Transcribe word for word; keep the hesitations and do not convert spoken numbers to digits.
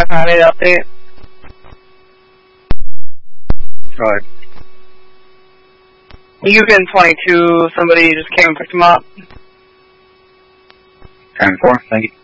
I need an update. Go ahead. Yukon twenty-two, somebody just came and picked him up. ten four, thank you.